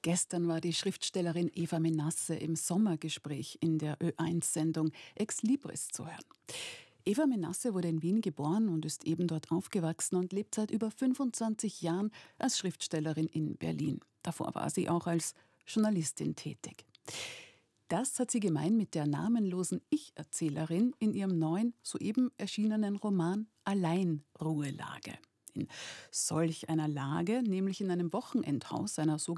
Gestern war die Schriftstellerin Eva Menasse im Sommergespräch in der Ö1-Sendung Ex Libris zu hören. Eva Menasse wurde in Wien geboren und ist eben dort aufgewachsen und lebt seit über 25 Jahren als Schriftstellerin in Berlin. Davor war sie auch als Journalistin tätig. Das hat sie gemein mit der namenlosen Ich-Erzählerin in ihrem neuen, soeben erschienenen Roman Alleinruhelage. In solch einer Lage, nämlich in einem Wochenendhaus einer